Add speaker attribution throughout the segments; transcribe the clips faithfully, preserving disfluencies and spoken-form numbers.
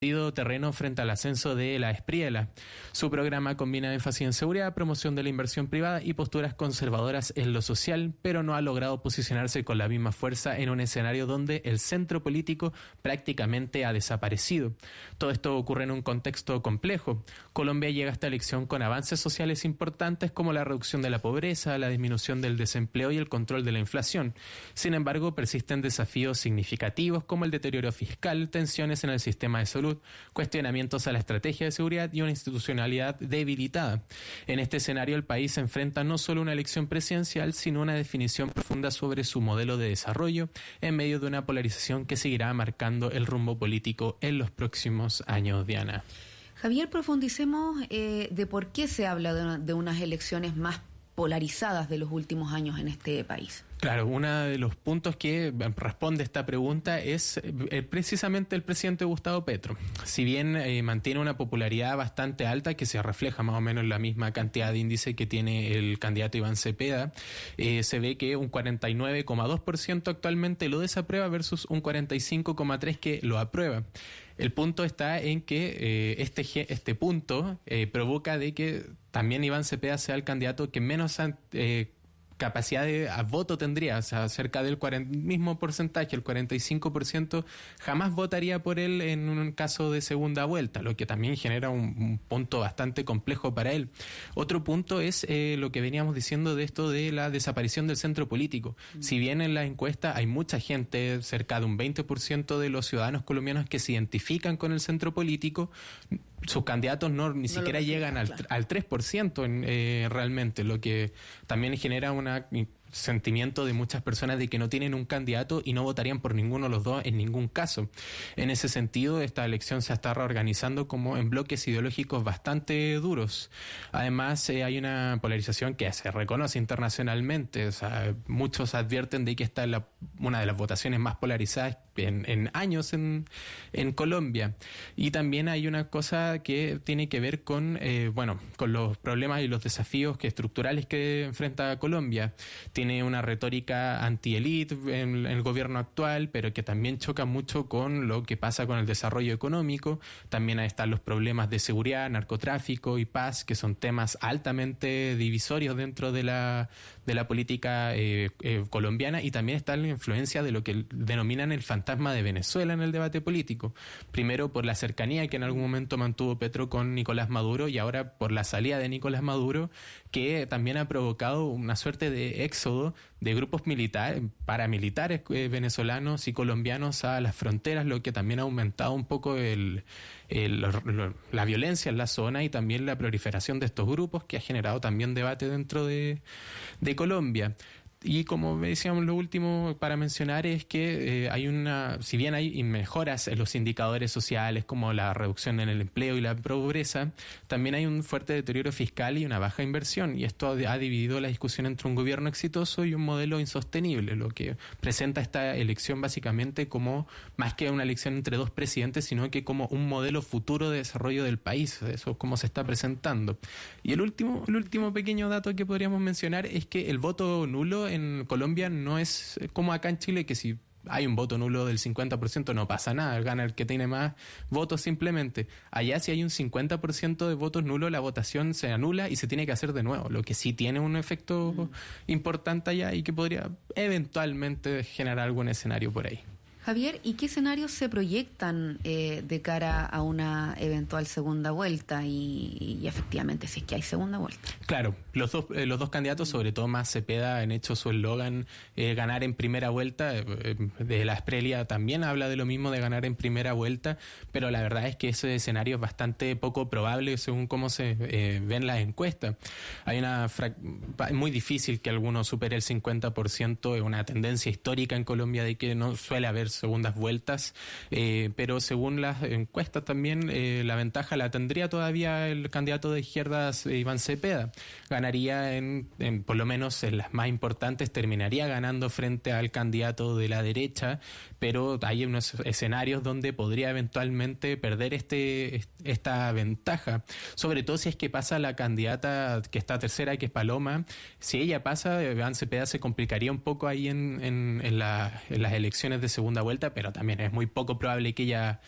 Speaker 1: terreno frente al ascenso de la Espriela. Su programa combina énfasis en seguridad, promoción de la inversión privada y posturas conservadoras en lo social, pero no ha logrado posicionarse con la misma fuerza en un escenario donde el centro político prácticamente ha desaparecido. Todo esto ocurre en un contexto complejo. Colombia llega a esta elección con avances sociales importantes como la reducción de la pobreza, la disminución del desempleo y el control de la inflación. Sin embargo, persisten desafíos significativos como el deterioro fiscal, tensiones en el sistema de salud, cuestionamientos a la estrategia de seguridad y una institucionalidad debilitada. En este escenario, el país se enfrenta no solo a una elección presidencial, sino a una definición profunda sobre su modelo de desarrollo en medio de una polarización que seguirá marcando el rumbo político en los próximos años. Diana.
Speaker 2: Javier, profundicemos eh, de por qué se habla de, una, de unas elecciones más polarizadas de los últimos años en este país.
Speaker 1: Claro, uno de los puntos que responde a esta pregunta es eh, precisamente el presidente Gustavo Petro. Si bien eh, mantiene una popularidad bastante alta, que se refleja más o menos en la misma cantidad de índice que tiene el candidato Iván Cepeda, eh, se ve que un cuarenta y nueve coma dos por ciento actualmente lo desaprueba versus un cuarenta y cinco coma tres por ciento que lo aprueba. El punto está en que eh, este, este punto eh, provoca de que también Iván Cepeda sea el candidato que menos eh, capacidad de a voto tendría, o sea, cerca del cuarenta, mismo porcentaje, el cuarenta y cinco por ciento jamás votaría por él en un caso de segunda vuelta, lo que también genera un, un punto bastante complejo para él. Otro punto es eh, lo que veníamos diciendo de esto de la desaparición del centro político. Mm. Si bien en la encuesta hay mucha gente, cerca de un veinte por ciento de los ciudadanos colombianos que se identifican con el centro político, sus candidatos no ni no siquiera llegan al, claro. al tres por ciento en, eh, realmente, lo que también genera un sentimiento de muchas personas de que no tienen un candidato y no votarían por ninguno de los dos en ningún caso. En ese sentido, esta elección se está reorganizando como en bloques ideológicos bastante duros. Además, eh, hay una polarización que se reconoce internacionalmente. O sea, muchos advierten de que esta es la, una de las votaciones más polarizadas en, en años en, en Colombia. Y también hay una cosa que tiene que ver con, eh, bueno, con los problemas y los desafíos que estructurales que enfrenta Colombia. Tiene una retórica anti-elite en, en el gobierno actual, pero que también choca mucho con lo que pasa con el desarrollo económico. También están los problemas de seguridad, narcotráfico y paz, que son temas altamente divisorios dentro de la, de la política eh, eh, colombiana, y también está la influencia de lo que denominan el fantasma de Venezuela en el debate político. Primero por la cercanía que en algún momento mantuvo Petro con Nicolás Maduro, y ahora por la salida de Nicolás Maduro, que también ha provocado una suerte de éxodo de grupos militares, paramilitares eh, venezolanos y colombianos a las fronteras, lo que también ha aumentado un poco el, el, lo, la violencia en la zona y también la proliferación de estos grupos, que ha generado también debate dentro de, de Colombia. Y como decíamos, lo último para mencionar es que eh, hay una, si bien hay mejoras en los indicadores sociales como la reducción en el empleo y la pobreza, también hay un fuerte deterioro fiscal y una baja inversión, y esto ha dividido la discusión entre un gobierno exitoso y un modelo insostenible, lo que presenta esta elección básicamente como más que una elección entre dos presidentes, sino que como un modelo futuro de desarrollo del país. Eso es como se está presentando. Y el último, el último pequeño dato que podríamos mencionar es que el voto nulo en Colombia no es como acá en Chile, que si hay un voto nulo del cincuenta por ciento no pasa nada, gana el que tiene más votos simplemente. Allá, si hay un cincuenta por ciento de votos nulos, la votación se anula y se tiene que hacer de nuevo, lo que sí tiene un efecto mm. importante allá y que podría eventualmente generar algún escenario por ahí.
Speaker 2: Javier, ¿y qué escenarios se proyectan eh, de cara a una eventual segunda vuelta y, y efectivamente si es que hay segunda vuelta?
Speaker 1: Claro, los dos eh, los dos candidatos, sobre todo más Cepeda, han hecho su eslogan eh, ganar en primera vuelta. Eh, de la Espriela también habla de lo mismo, de ganar en primera vuelta, pero la verdad es que ese escenario es bastante poco probable según cómo se eh, ven las encuestas. Hay una fra- es muy difícil que alguno supere el cincuenta por ciento, es una tendencia histórica en Colombia de que no suele haber segundas vueltas, eh, pero según las encuestas también eh, la ventaja la tendría todavía el candidato de izquierdas, eh, Iván Cepeda. Ganaría en, en, por lo menos en las más importantes, terminaría ganando frente al candidato de la derecha, pero hay unos escenarios donde podría eventualmente perder este esta ventaja, sobre todo si es que pasa la candidata que está tercera, que es Paloma. Si ella pasa, Iván Cepeda se complicaría un poco ahí en, en, en, la, en las elecciones de segunda vuelta, pero también es muy poco probable que ella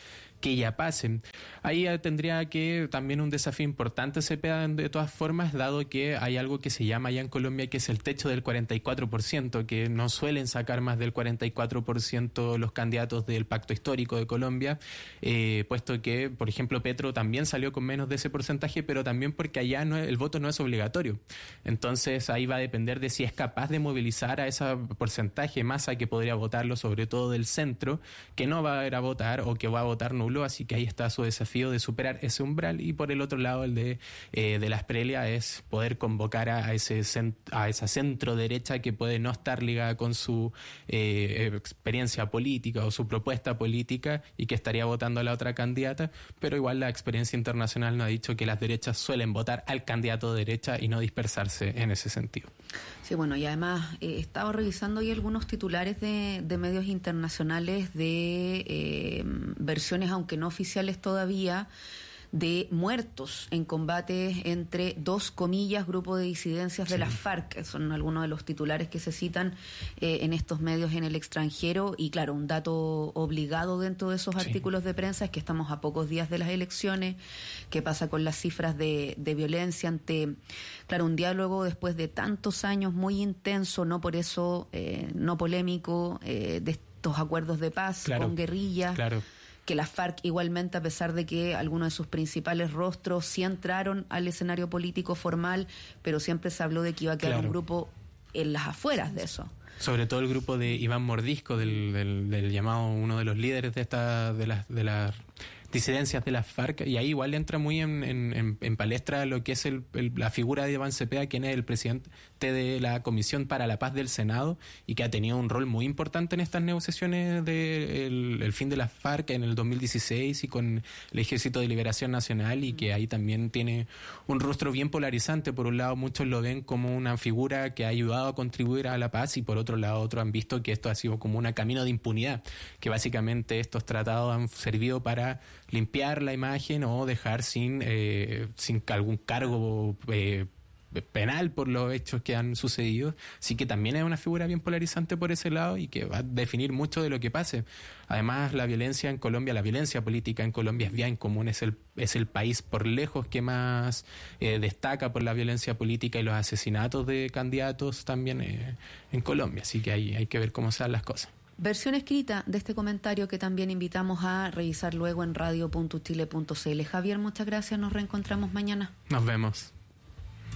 Speaker 1: que ya pase. Ahí tendría que también un desafío importante Cepeda de todas formas, dado que hay algo que se llama allá en Colombia que es el techo del cuarenta y cuatro por ciento, que no suelen sacar más del cuarenta y cuatro por ciento los candidatos del Pacto Histórico de Colombia, eh, puesto que, por ejemplo, Petro también salió con menos de ese porcentaje, pero también porque allá no, el voto no es obligatorio. Entonces ahí va a depender de si es capaz de movilizar a ese porcentaje, masa que podría votarlo, sobre todo del centro, que no va a ir a votar o que va a votar nulo, así que ahí está su desafío de superar ese umbral. Y por el otro lado, el de, eh, de la Asprilla es poder convocar a, a, ese cent- a esa centro derecha que puede no estar ligada con su eh, experiencia política o su propuesta política y que estaría votando a la otra candidata, pero igual la experiencia internacional nos ha dicho que las derechas suelen votar al candidato de derecha y no dispersarse en ese sentido.
Speaker 2: Sí, bueno, y además eh, he estado revisando hoy algunos titulares de, de medios internacionales de eh, versiones, aunque no oficiales todavía, de muertos en combates entre dos comillas grupos de disidencias sí. de las FARC, que son algunos de los titulares que se citan eh, en estos medios en el extranjero. Y claro, un dato obligado dentro de esos sí. artículos de prensa es que estamos a pocos días de las elecciones. ¿Qué pasa con las cifras de, de violencia ante, claro, un diálogo después de tantos años muy intenso, no por eso eh, no polémico, eh, de estos acuerdos de paz claro. con guerrillas?
Speaker 1: Claro.
Speaker 2: Que las FARC igualmente, a pesar de que algunos de sus principales rostros sí entraron al escenario político formal, pero siempre se habló de que iba a quedar claro. un grupo en las afueras de eso.
Speaker 1: Sobre todo el grupo de Iván Mordisco, del, del, del llamado uno de los líderes de esta de las de las disidencias de las FARC, y ahí igual entra muy en, en, en palestra lo que es el, el, la figura de Iván Cepeda, quien es el presidente de la Comisión para la Paz del Senado y que ha tenido un rol muy importante en estas negociaciones del de el fin de las FARC en el dos mil dieciséis y con el Ejército de Liberación Nacional, y que ahí también tiene un rostro bien polarizante. Por un lado, muchos lo ven como una figura que ha ayudado a contribuir a la paz, y por otro lado, otros han visto que esto ha sido como un camino de impunidad, que básicamente estos tratados han servido para limpiar la imagen o dejar sin, eh, sin algún cargo eh, penal por los hechos que han sucedido. Así que también es una figura bien polarizante por ese lado y que va a definir mucho de lo que pase. Además, la violencia en Colombia, la violencia política en Colombia es bien común, es el, es el país por lejos que más eh, destaca por la violencia política y los asesinatos de candidatos también eh, en Colombia. Así que hay, hay que ver cómo se dan las cosas.
Speaker 2: Versión escrita de este comentario que también invitamos a revisar luego en radio punto chile punto c l. Javier, muchas gracias, nos reencontramos mañana.
Speaker 1: Nos vemos.